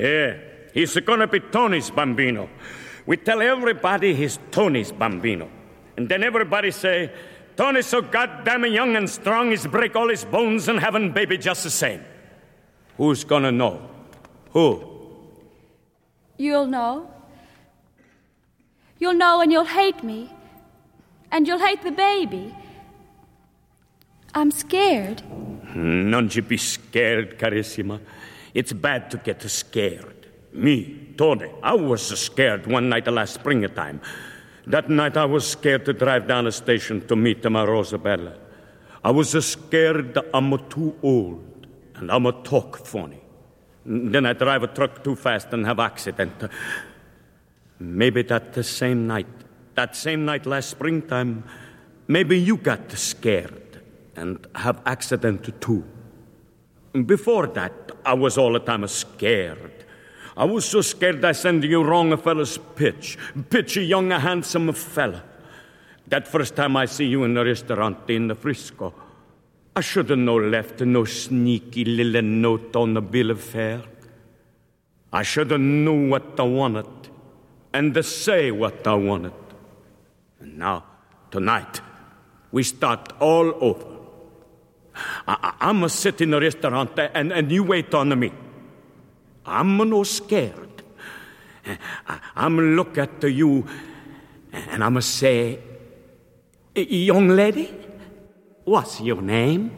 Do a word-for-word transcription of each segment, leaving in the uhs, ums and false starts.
Yeah, he's gonna be Tony's bambino. We tell everybody he's Tony's bambino. And then everybody say, Tony's so goddamn young and strong, he's break all his bones and having baby just the same. Who's gonna know? Who? You'll know. You'll know and you'll hate me. And you'll hate the baby. I'm scared. None should be scared, Carissima. It's bad to get scared. Me, Tony, I was scared one night last springtime. That night I was scared to drive down the station to meet my Rosabella. I was scared I'm too old and I'm talk funny. Then I drive a truck too fast and have accident. Maybe that the same night, that same night last springtime, maybe you got scared and have accident too. Before that, I was all the time scared. I was so scared I send you wrong fella's pitch. Pitch a young, handsome fella. That first time I see you in the restaurant in the Frisco, I should have no left no sneaky little note on the bill of fare. I should have knew what I wanted and to say what I wanted. And now, tonight, we start all over. I, I, I'm a sit in the restaurant and, and you wait on me. I'm no scared. I, I'm look at you and I'm say, young lady, what's your name?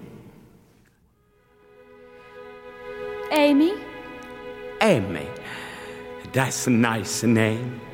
Amy. Amy. That's a nice name.